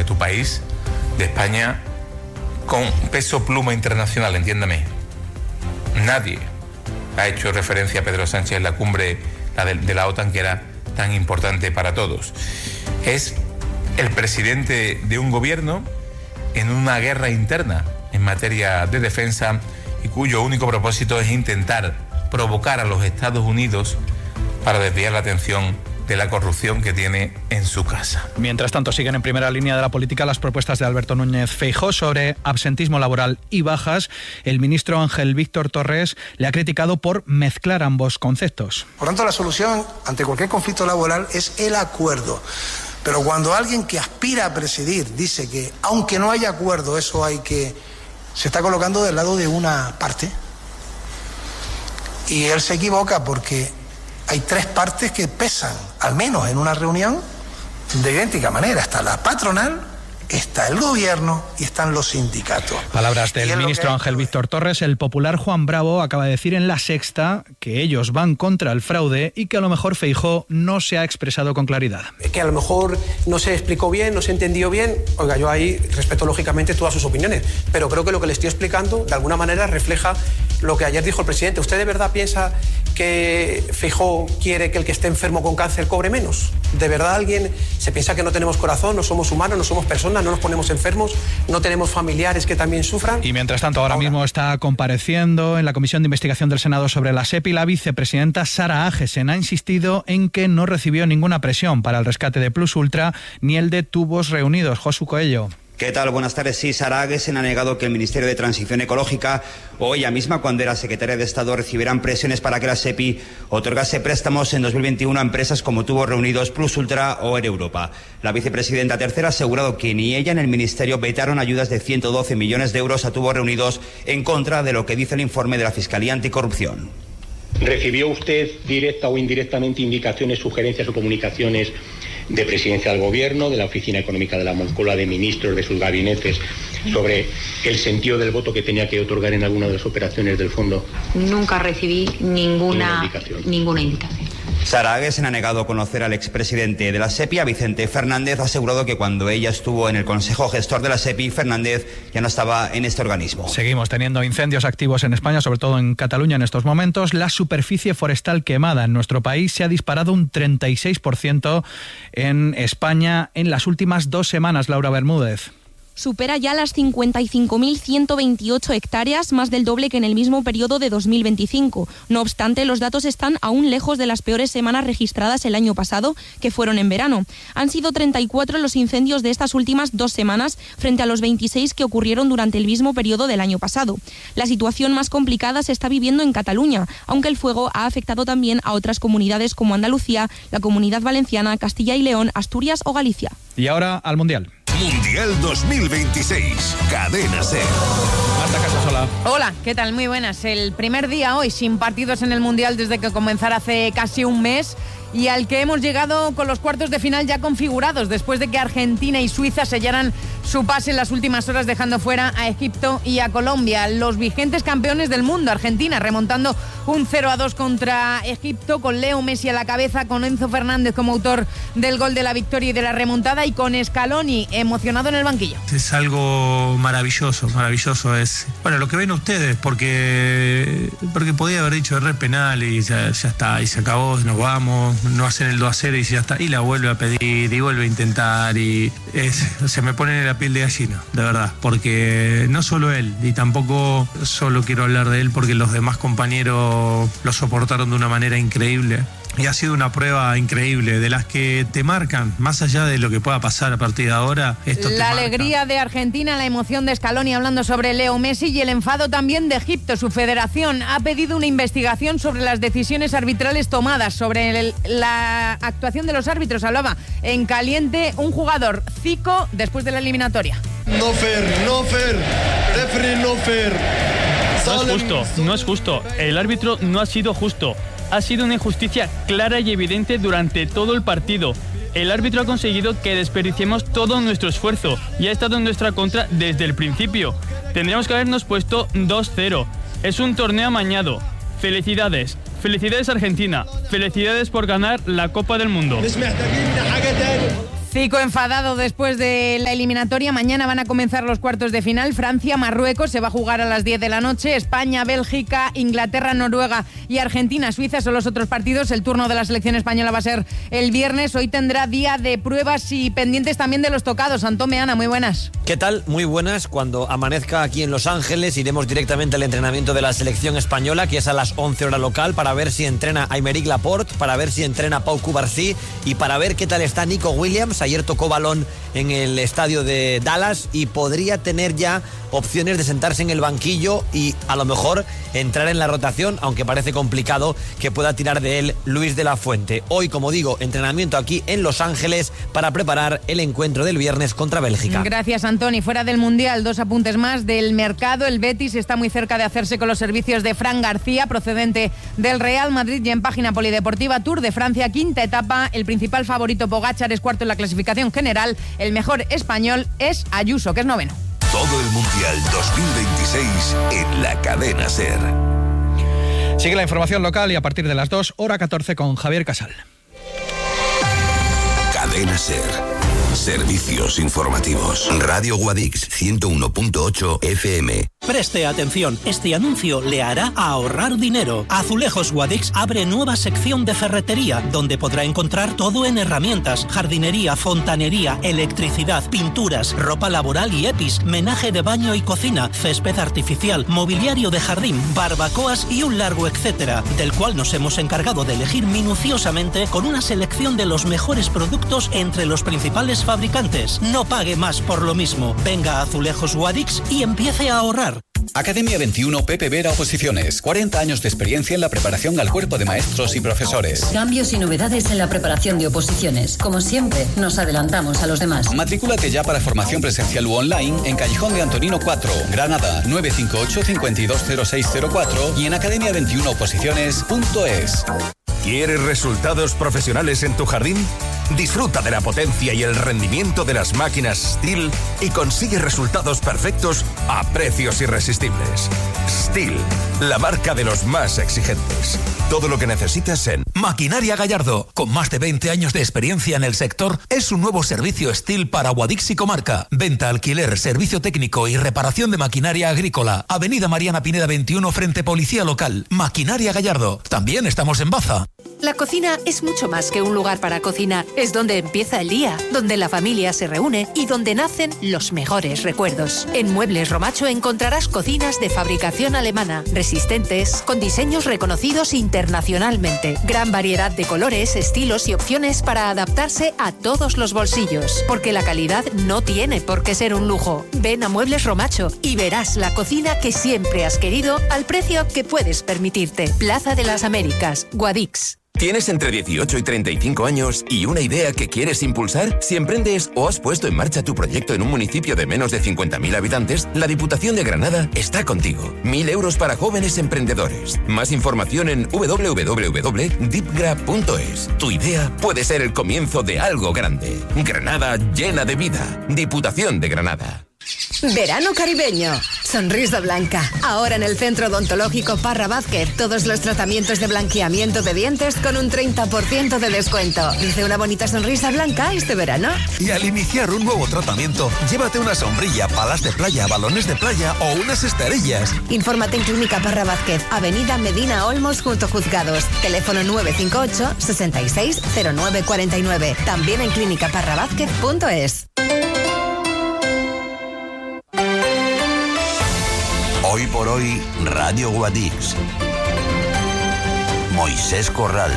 tu país, de España, con peso pluma internacional, entiéndame. Nadie ha hecho referencia a Pedro Sánchez en la cumbre de la OTAN, que era tan importante para todos. Es el presidente de un gobierno en una guerra interna en materia de defensa y cuyo único propósito es intentar provocar a los Estados Unidos para desviar la atención de la corrupción que tiene en su casa. Mientras tanto, siguen en primera línea de la política las propuestas de Alberto Núñez Feijóo sobre absentismo laboral y bajas. El ministro Ángel Víctor Torres le ha criticado por mezclar ambos conceptos. Por tanto, la solución ante cualquier conflicto laboral es el acuerdo. Pero cuando alguien que aspira a presidir dice que, aunque no haya acuerdo, eso hay que... se está colocando del lado de una parte. Y él se equivoca porque hay tres partes que pesan, al menos en una reunión, de idéntica manera. Está la patronal, está el gobierno y están los sindicatos. Palabras del ministro Ángel Víctor Torres. El popular Juan Bravo acaba de decir en La Sexta que ellos van contra el fraude y que a lo mejor Feijóo no se ha expresado con claridad. Que a lo mejor no se explicó bien, no se entendió bien. Oiga, yo ahí respeto lógicamente todas sus opiniones, pero creo que lo que le estoy explicando de alguna manera refleja lo que ayer dijo el presidente. ¿Usted de verdad piensa que Feijóo quiere que el que esté enfermo con cáncer cobre menos? ¿De verdad alguien se piensa que no tenemos corazón, no somos humanos, no somos personas, no nos ponemos enfermos, no tenemos familiares que también sufran? Y mientras tanto, ahora mismo está compareciendo en la Comisión de Investigación del Senado sobre la SEPI la vicepresidenta Sara Agesen. Ha insistido en que no recibió ninguna presión para el rescate de Plus Ultra ni el de Tubos Reunidos. Josu Coello. ¿Qué tal? Buenas tardes. Sí, Sara Agesen ha negado que el Ministerio de Transición Ecológica o ella misma, cuando era secretaria de Estado, recibieran presiones para que la SEPI otorgase préstamos en 2021 a empresas como Tubos Reunidos, Plus Ultra o Air Europa. La vicepresidenta tercera ha asegurado que ni ella ni el Ministerio vetaron ayudas de 112 millones de euros a Tubos Reunidos, en contra de lo que dice el informe de la Fiscalía Anticorrupción. ¿Recibió usted directa o indirectamente indicaciones, sugerencias o comunicaciones de Presidencia del Gobierno, de la Oficina Económica de la Moncloa, de ministros, de sus gabinetes, sobre el sentido del voto que tenía que otorgar en alguna de las operaciones del fondo? Nunca recibí ninguna indicación. Sara Agesen ha negado conocer al expresidente de la SEPI. A Vicente Fernández ha asegurado que cuando ella estuvo en el Consejo Gestor de la SEPI, Fernández ya no estaba en este organismo. Seguimos teniendo incendios activos en España, sobre todo en Cataluña en estos momentos. La superficie forestal quemada en nuestro país se ha disparado un 36% en España en las últimas 2 semanas. Laura Bermúdez. Supera ya las 55.128 hectáreas, más del doble que en el mismo periodo de 2025. No obstante, los datos están aún lejos de las peores semanas registradas el año pasado, que fueron en verano. Han sido 34 los incendios de estas últimas 2 semanas, frente a los 26 que ocurrieron durante el mismo periodo del año pasado. La situación más complicada se está viviendo en Cataluña, aunque el fuego ha afectado también a otras comunidades como Andalucía, la Comunidad Valenciana, Castilla y León, Asturias o Galicia. Y ahora al Mundial. Mundial 2026, Cadena SER. Marta Casasola. Hola, ¿qué tal? Muy buenas. El primer día hoy sin partidos en el Mundial desde que comenzara hace casi un mes, y al que hemos llegado con los cuartos de final ya configurados, después de que Argentina y Suiza sellaran su pase en las últimas horas, dejando fuera a Egipto y a Colombia. Los vigentes campeones del mundo, Argentina, remontando un 0-2 contra Egipto, con Leo Messi a la cabeza, con Enzo Fernández como autor del gol de la victoria y de la remontada, y con Scaloni emocionado en el banquillo. Es algo maravilloso, maravilloso. Es, bueno, lo que ven ustedes, porque podía haber dicho error penal y ya está, y se acabó, nos vamos, no hacen el 2-0 y ya está, y la vuelve a pedir y vuelve a intentar, y se me pone la piel de gallina, de verdad, porque no solo él, y tampoco solo quiero hablar de él, porque los demás compañeros lo soportaron de una manera increíble. Y ha sido una prueba increíble, de las que te marcan, más allá de lo que pueda pasar a partir de ahora. La alegría de Argentina, la emoción de Scaloni hablando sobre Leo Messi, y el enfado también de Egipto. Su federación ha pedido una investigación sobre las decisiones arbitrales tomadas, sobre la actuación de los árbitros. Hablaba en caliente un jugador, Zico, después de la eliminatoria. No fair, referee no fair. No es justo. El árbitro no ha sido justo. Ha sido una injusticia clara y evidente durante todo el partido. El árbitro ha conseguido que desperdiciemos todo nuestro esfuerzo y ha estado en nuestra contra desde el principio. Tendríamos que habernos puesto 2-0. Es un torneo amañado. Felicidades. Felicidades Argentina. Felicidades por ganar la Copa del Mundo. Zico enfadado después de la eliminatoria. Mañana van a comenzar los cuartos de final. Francia-Marruecos se va a jugar a las 10 de la noche. España-Bélgica, Inglaterra-Noruega y Argentina-Suiza son los otros partidos. El turno de la selección española va a ser el viernes. Hoy tendrá día de pruebas y pendientes también de los tocados. Antón Meana, muy buenas. ¿Qué tal? Muy buenas. Cuando amanezca aquí en Los Ángeles iremos directamente al entrenamiento de la selección española, que es a las 11 hora local, para ver si entrena Aymeric Laporte, para ver si entrena Pau Cubarsí y para ver qué tal está Nico Williams. Ayer tocó balón en el estadio de Dallas y podría tener ya opciones de sentarse en el banquillo y a lo mejor entrar en la rotación, aunque parece complicado que pueda tirar de él Luis de la Fuente. Hoy, como digo, entrenamiento aquí en Los Ángeles para preparar el encuentro del viernes contra Bélgica. Gracias, Antoni. Fuera del Mundial, 2 apuntes más del mercado. El Betis está muy cerca de hacerse con los servicios de Fran García, procedente del Real Madrid, y en página polideportiva Tour de Francia, quinta etapa. El principal favorito, Pogačar, es cuarto en la clasificación general. El mejor español es Ayuso, que es noveno. Todo el Mundial 2026 en la cadena SER. Sigue la información local y a partir de las 2, hora 14 con Javier Casal. Cadena SER. Servicios informativos. Radio Guadix 101.8 FM. Preste atención, este anuncio le hará ahorrar dinero. Azulejos Guadix abre nueva sección de ferretería, donde podrá encontrar todo en herramientas, jardinería, fontanería, electricidad, pinturas, ropa laboral y EPIs, menaje de baño y cocina, césped artificial, mobiliario de jardín, barbacoas y un largo etcétera, del cual nos hemos encargado de elegir minuciosamente con una selección de los mejores productos entre los principales fabricantes. No pague más por lo mismo. Venga a Azulejos Guadix y empiece a ahorrar. Academia 21 Pepe Vera Oposiciones. 40 años de experiencia en la preparación al cuerpo de maestros y profesores. Cambios y novedades en la preparación de oposiciones. Como siempre, nos adelantamos a los demás. Matrículate ya para formación presencial u online en Callejón de Antonino 4, Granada, 958-520604 y en academia21oposiciones.es. ¿Quieres resultados profesionales en tu jardín? Disfruta de la potencia y el rendimiento de las máquinas Stihl y consigue resultados perfectos a precios irresistibles. Stihl, la marca de los más exigentes. Todo lo que necesitas en Maquinaria Gallardo, con más de 20 años de experiencia en el sector, es un nuevo servicio Stihl para Guadix y comarca. Venta, alquiler, servicio técnico y reparación de maquinaria agrícola. Avenida Mariana Pineda 21 frente Policía Local. Maquinaria Gallardo. También estamos en Baza. La cocina es mucho más que un lugar para cocinar. Es donde empieza el día, donde la familia se reúne y donde nacen los mejores recuerdos. En Muebles Romacho encontrarás cocinas de fabricación alemana, resistentes, con diseños reconocidos internacionalmente. Gran variedad de colores, estilos y opciones para adaptarse a todos los bolsillos. Porque la calidad no tiene por qué ser un lujo. Ven a Muebles Romacho y verás la cocina que siempre has querido al precio que puedes permitirte. Plaza de las Américas, Guadix. ¿Tienes entre 18 y 35 años y una idea que quieres impulsar? Si emprendes o has puesto en marcha tu proyecto en un municipio de menos de 50.000 habitantes, la Diputación de Granada está contigo. 1.000 euros para jóvenes emprendedores. Más información en www.dipgra.es. Tu idea puede ser el comienzo de algo grande. Granada llena de vida. Diputación de Granada. Verano caribeño. Sonrisa Blanca. Ahora en el Centro Odontológico Parra Vázquez. Todos los tratamientos de blanqueamiento de dientes con un 30% de descuento. Dice una bonita sonrisa blanca este verano. Y al iniciar un nuevo tratamiento, llévate una sombrilla, palas de playa, balones de playa o unas esterillas. Infórmate en Clínica Parra Vázquez, Avenida Medina Olmos junto a Juzgados. Teléfono 958 66 0949. También en clínicaparravázquez.es. Hoy por hoy, Radio Guadix. Moisés Corral.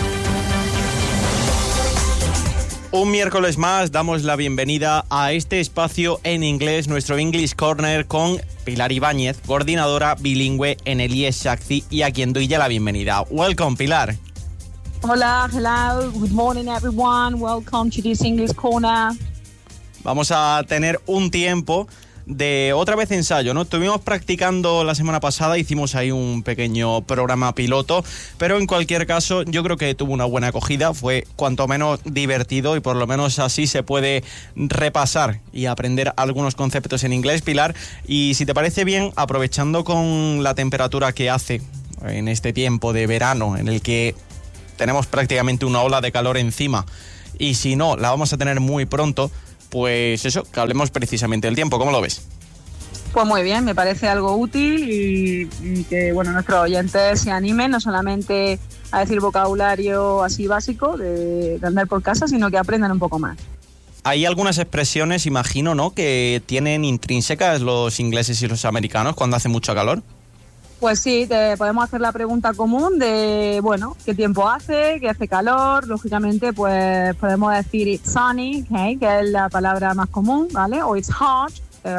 Un miércoles más damos la bienvenida a este espacio en inglés, nuestro English Corner, con Pilar Ibáñez, coordinadora bilingüe en el IES Shaxi, y a quien doy ya la bienvenida. Welcome, Pilar. Hola, hello, good morning everyone, welcome to this English Corner. Vamos a tener un tiempo de otra vez ensayo, ¿no? Estuvimos practicando la semana pasada, hicimos ahí un pequeño programa piloto, pero en cualquier caso yo creo que tuvo una buena acogida, fue cuanto menos divertido y por lo menos así se puede repasar y aprender algunos conceptos en inglés, Pilar. Y si te parece bien, aprovechando con la temperatura que hace en este tiempo de verano en el que tenemos prácticamente una ola de calor encima y si no, la vamos a tener muy pronto, pues eso, que hablemos precisamente del tiempo. ¿Cómo lo ves? Pues muy bien, me parece algo útil y que bueno, nuestros oyentes se animen no solamente a decir vocabulario así básico de andar por casa, sino que aprendan un poco más. Hay algunas expresiones, imagino, ¿no?, que tienen intrínsecas los ingleses y los americanos cuando hace mucho calor. Pues sí, te podemos hacer la pregunta común de, bueno, ¿qué tiempo hace? ¿Qué hace calor? Lógicamente, pues podemos decir it's sunny, okay, que es la palabra más común, ¿vale? O it's hot.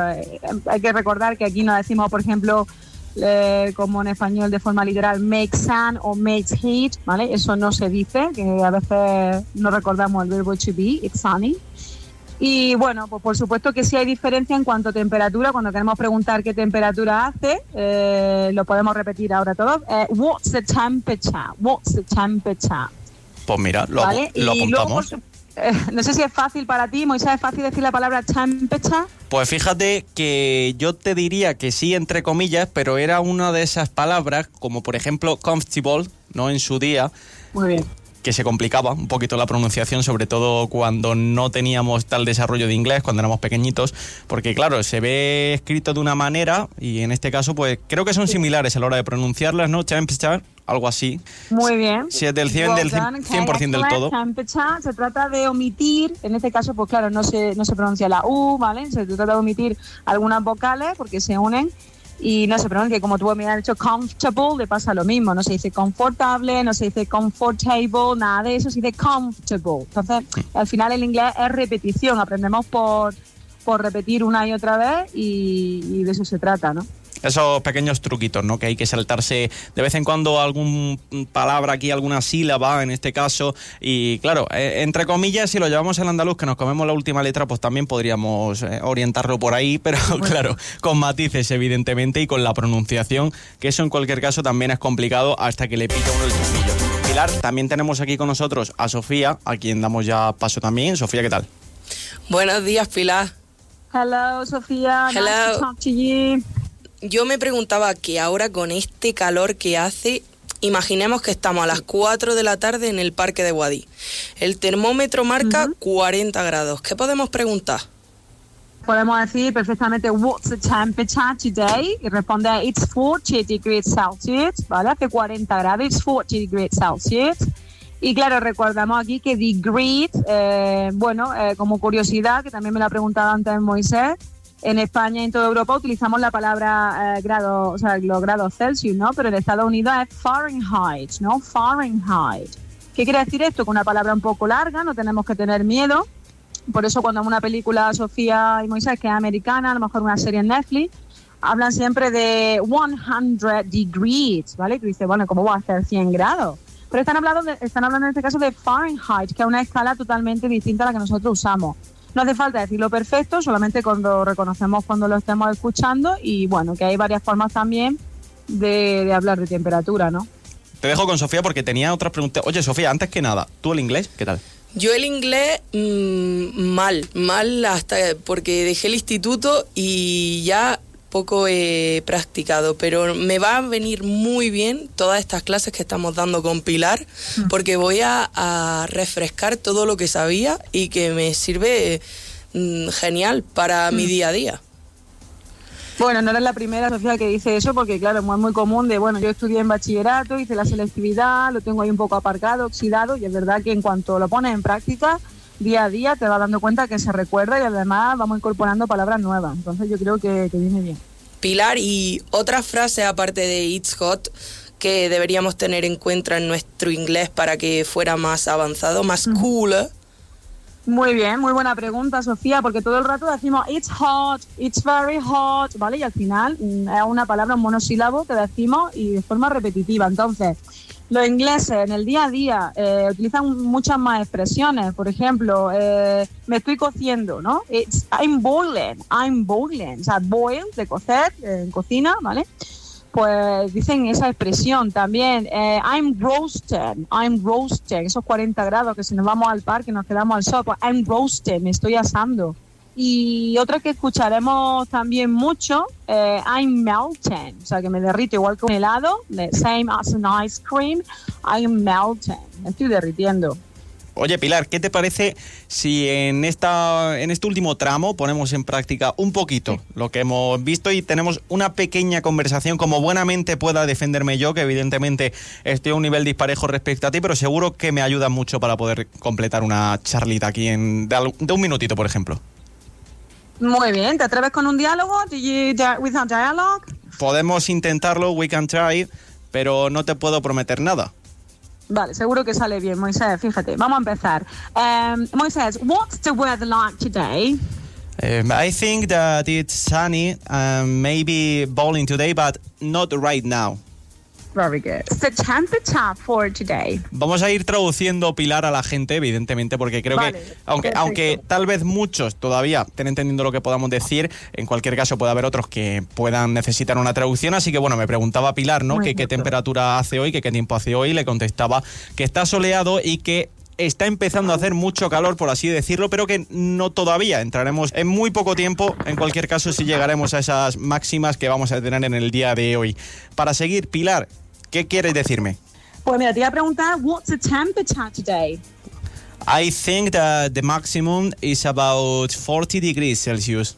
Hay que recordar que aquí no decimos, por ejemplo, como en español de forma literal, make sun o makes heat, ¿vale? Eso no se dice, que a veces no recordamos el verbo to be, it's sunny. Y bueno, pues por supuesto que sí hay diferencia en cuanto a temperatura. Cuando queremos preguntar qué temperatura hace, lo podemos repetir ahora todos. What's the temperature? What's the temperature? Pues mira, lo ¿vale? apuntamos. Luego, no sé si es fácil para ti, Moisés, ¿es fácil decir la palabra temperature? Pues fíjate que yo te diría que sí, entre comillas, pero era una de esas palabras, como por ejemplo comfortable, ¿no?, en su día. Muy bien. Que se complicaba un poquito la pronunciación, sobre todo cuando no teníamos tal desarrollo de inglés, cuando éramos pequeñitos, porque claro, se ve escrito de una manera y en este caso pues creo que son similares a la hora de pronunciarlas, ¿no? Temperature, algo así. Muy bien. Si es del 100%, del 100% del todo. Temperature, se trata de omitir, en este caso pues claro, no se pronuncia la U, ¿vale? Se trata de omitir algunas vocales porque se unen. Y no se pronuncia, como tú me has dicho, comfortable, le pasa lo mismo. No se dice confortable, no se dice comfortable, nada de eso, se dice comfortable. Entonces, al final el inglés es repetición, aprendemos por repetir una y otra vez y de eso se trata, ¿no? Esos pequeños truquitos, ¿no?, que hay que saltarse de vez en cuando alguna palabra aquí, alguna sílaba en este caso, y claro, entre comillas, si lo llevamos al andaluz, que nos comemos la última letra, pues también podríamos orientarlo por ahí, pero claro, con matices evidentemente y con la pronunciación, que eso en cualquier caso también es complicado hasta que le pica uno el truquillo. Pilar, también tenemos aquí con nosotros a Sofía, a quien damos ya paso también. Sofía, ¿qué tal? Buenos días, Pilar. Hello, Sofía. Hello. Nice to talk to you. Yo me preguntaba que ahora con este calor que hace, imaginemos que estamos a las 4 de la tarde en el parque de Guadix. El termómetro marca 40 grados. ¿Qué podemos preguntar? Podemos decir perfectamente what's the temperature today y responde it's 40 degrees Celsius, ¿vale? Hace 40 grados, it's 40 degrees Celsius. Y claro, recordamos aquí que degrees, como curiosidad, que también me lo ha preguntado antes Moisés, en España y en toda Europa utilizamos la palabra grado, o sea, los grados Celsius, ¿no? Pero en Estados Unidos es Fahrenheit, ¿no? Fahrenheit. ¿Qué quiere decir esto? Que una palabra un poco larga, no tenemos que tener miedo. Por eso cuando en una película Sofía y Moisés, que es americana, a lo mejor una serie en Netflix, hablan siempre de 100 degrees, ¿vale? Que dice, bueno, ¿cómo va a ser 100 grados? Pero están hablando en este caso de Fahrenheit, que es una escala totalmente distinta a la que nosotros usamos. No hace falta decirlo perfecto, solamente cuando reconocemos cuando lo estemos escuchando y bueno, que hay varias formas también de hablar de temperatura, ¿no? Te dejo con Sofía porque tenía otras preguntas. Oye, Sofía, antes que nada, ¿tú el inglés qué tal? Yo el inglés mal hasta porque dejé el instituto y ya poco he practicado, pero me va a venir muy bien todas estas clases que estamos dando con Pilar porque voy a refrescar todo lo que sabía y que me sirve genial para mi día a día. Bueno, no eres la primera, Sofía, que dice eso, porque claro, es muy común de, bueno, yo estudié en bachillerato, hice la selectividad, lo tengo ahí un poco aparcado, oxidado, y es verdad que en cuanto lo pones en práctica, día a día te vas dando cuenta que se recuerda y además vamos incorporando palabras nuevas. Entonces yo creo que viene bien. Pilar, y otra frase aparte de it's hot que deberíamos tener en cuenta en nuestro inglés para que fuera más avanzado, más cool. Muy bien, muy buena pregunta, Sofía, porque todo el rato decimos it's hot, it's very hot, ¿vale? Y al final es una palabra, un monosílabo que decimos y de forma repetitiva. Entonces, los ingleses en el día a día utilizan muchas más expresiones. Por ejemplo, me estoy cociendo, ¿no? I'm boiling. O sea, boil, de cocer, en cocina, ¿vale? Pues dicen esa expresión también. I'm roasting. Esos 40 grados que si nos vamos al parque, nos quedamos al sol, pues I'm roasting, me estoy asando. Y otra que escucharemos también mucho, I'm melting, o sea que me derrito igual que un helado, same as an ice cream, I'm melting, me estoy derritiendo. Oye, Pilar, ¿qué te parece si en este último tramo ponemos en práctica un poquito lo que hemos visto y tenemos una pequeña conversación, como buenamente pueda defenderme yo, que evidentemente estoy a un nivel disparejo respecto a ti, pero seguro que me ayuda mucho para poder completar una charlita aquí de un minutito, por ejemplo? Muy bien, ¿te atreves con un diálogo? With a dialogue? Podemos intentarlo, we can try, pero no te puedo prometer nada. Vale, seguro que sale bien, Moisés, fíjate. Vamos a empezar. Moisés, what's the weather like today? I think that it's sunny, maybe bowling today, but not right now. Very good. The temperature for today. Vamos a ir traduciendo, Pilar, a la gente, evidentemente, porque creo que, aunque tal vez muchos todavía estén entendiendo lo que podamos decir, en cualquier caso puede haber otros que puedan necesitar una traducción. Así que, bueno, me preguntaba Pilar, ¿no? Que qué temperatura hace hoy, que qué tiempo hace hoy. Le contestaba que está soleado y que está empezando a hacer mucho calor, por así decirlo, pero que no todavía. Entraremos en muy poco tiempo. En cualquier caso, sí llegaremos a esas máximas que vamos a tener en el día de hoy. Para seguir, Pilar, ¿qué quieres decirme? Pues mira, te iba a preguntar, what's the temperature today? I think that the maximum is about 40 degrees Celsius.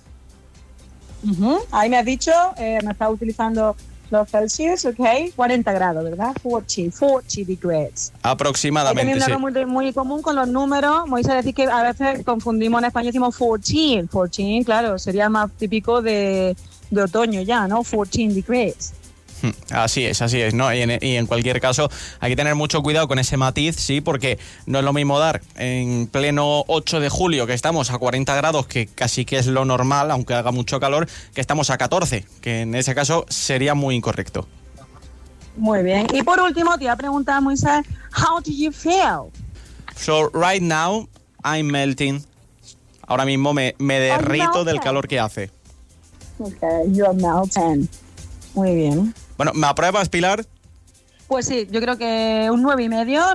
Ahí me has dicho, me estás utilizando los Celsius, ok, 40 grados, ¿verdad? 40 degrees. Aproximadamente, sí. Hay algo muy común con los números. Moisés, decir que a veces confundimos en español, decimos 14. 14, claro, sería más típico de otoño ya, ¿no? 14 degrees. Así es, ¿no? Y en cualquier caso hay que tener mucho cuidado con ese matiz, sí, porque no es lo mismo dar en pleno 8 de julio, que estamos a 40 grados, que casi que es lo normal, aunque haga mucho calor, que estamos a 14, que en ese caso sería muy incorrecto. Muy bien. Y por último, te iba a preguntar, Moisés, how do you feel? So, right now, I'm melting. Ahora mismo me derrito del calor que hace. Okay, you're melting. Muy bien. Bueno, ¿me apruebas, Pilar? Pues sí, yo creo que un 9,5,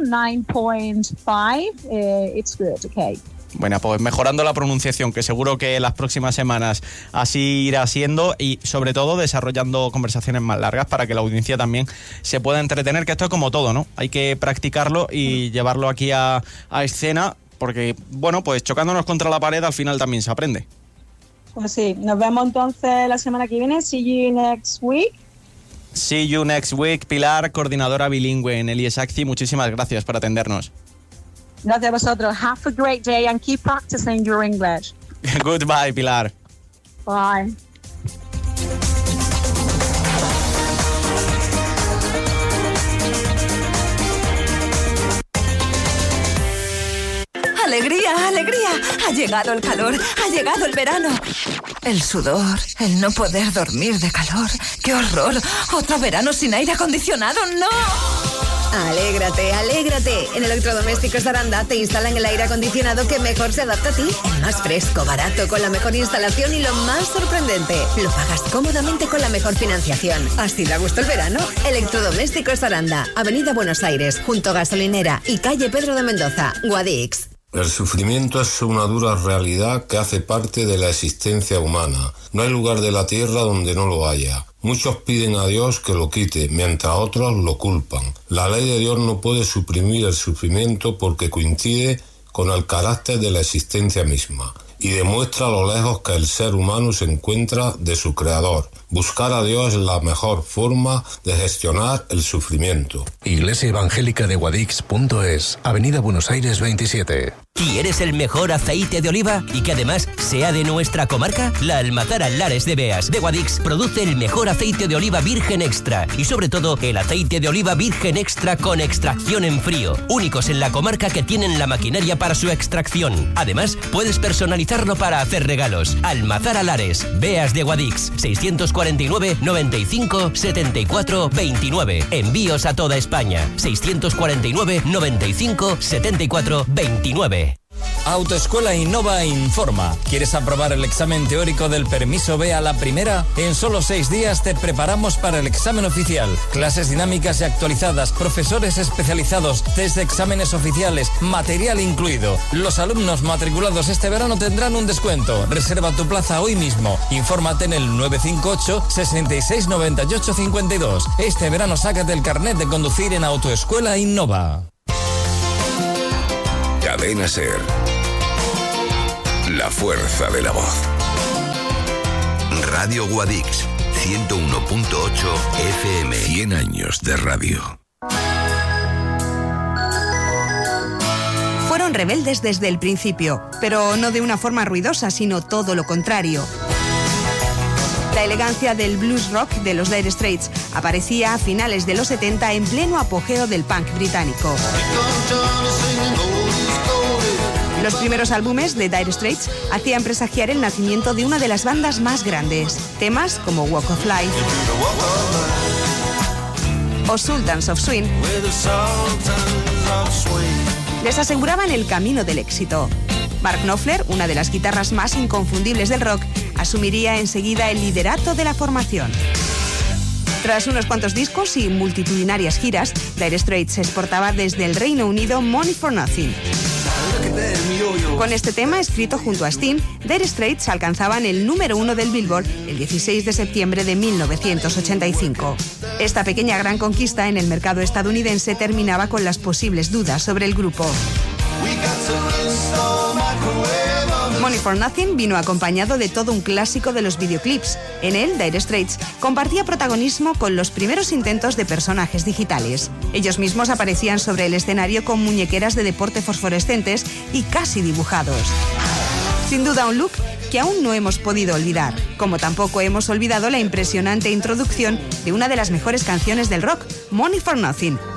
9.5, it's good, okay. Bueno, pues mejorando la pronunciación, que seguro que las próximas semanas así irá siendo, y sobre todo desarrollando conversaciones más largas para que la audiencia también se pueda entretener, que esto es como todo, ¿no? Hay que practicarlo y llevarlo aquí a escena, porque, bueno, pues chocándonos contra la pared al final también se aprende. Pues sí, nos vemos entonces la semana que viene. See you next week. See you next week, Pilar, coordinadora bilingüe en el IESACCI. Muchísimas gracias por atendernos. Gracias a vosotros. Have a great day and keep practicing your English. Goodbye, Pilar. Bye. ¡Alegría, alegría! Ha llegado el calor, ha llegado el verano. El sudor, el no poder dormir de calor. ¡Qué horror! ¡Otro verano sin aire acondicionado! ¡No! Alégrate, alégrate. En Electrodomésticos Aranda te instalan el aire acondicionado que mejor se adapta a ti. El más fresco, barato, con la mejor instalación y lo más sorprendente. Lo pagas cómodamente con la mejor financiación. ¿Así da gusto el verano? Electrodomésticos Aranda, Avenida Buenos Aires, junto a Gasolinera y calle Pedro de Mendoza, Guadix. El sufrimiento es una dura realidad que hace parte de la existencia humana. No hay lugar de la tierra donde no lo haya. Muchos piden a Dios que lo quite, mientras otros lo culpan. La ley de Dios no puede suprimir el sufrimiento porque coincide con el carácter de la existencia misma y demuestra lo lejos que el ser humano se encuentra de su creador. Buscar a Dios es la mejor forma de gestionar el sufrimiento. Iglesia Evangélica de Guadix.es, Avenida Buenos Aires 27. ¿Quieres el mejor aceite de oliva y que además sea de nuestra comarca? La Almazara Lares de Beas de Guadix produce el mejor aceite de oliva virgen extra y sobre todo el aceite de oliva virgen extra con extracción en frío, únicos en la comarca que tienen la maquinaria para su extracción. Además, puedes personalizarlo para hacer regalos. Almazara Lares, Beas de Guadix, 649 95 74 29. Envíos a toda España, 649 95 74 29. Autoescuela Innova informa. ¿Quieres aprobar el examen teórico del permiso B a la primera? En solo 6 días te preparamos para el examen oficial. Clases dinámicas y actualizadas, profesores especializados, test de exámenes oficiales, material incluido. Los alumnos matriculados este verano tendrán un descuento. Reserva tu plaza hoy mismo. Infórmate en el 958 66 98 52. Este verano sácate el carnet de conducir en Autoescuela Innova. Cadena SER. La fuerza de la voz. Radio Guadix, 101.8 FM. 100 años de radio. Fueron rebeldes desde el principio, pero no de una forma ruidosa, sino todo lo contrario. La elegancia del blues rock de los Dire Straits aparecía a finales de los 70 en pleno apogeo del punk británico. Los primeros álbumes de Dire Straits hacían presagiar el nacimiento de una de las bandas más grandes. Temas como Walk of Life o Sultans of Swing les aseguraban el camino del éxito. Mark Knopfler, una de las guitarras más inconfundibles del rock, asumiría enseguida el liderato de la formación. Tras unos cuantos discos y multitudinarias giras, Dire Straits exportaba desde el Reino Unido Money for Nothing. Con este tema, escrito junto a Sting, Dire Straits alcanzaban el número 1 del Billboard el 16 de septiembre de 1985. Esta pequeña gran conquista en el mercado estadounidense terminaba con las posibles dudas sobre el grupo. Money for Nothing vino acompañado de todo un clásico de los videoclips. En él, Dire Straits compartía protagonismo con los primeros intentos de personajes digitales. Ellos mismos aparecían sobre el escenario con muñequeras de deporte fosforescentes y casi dibujados. Sin duda un look que aún no hemos podido olvidar, como tampoco hemos olvidado la impresionante introducción de una de las mejores canciones del rock, Money for Nothing,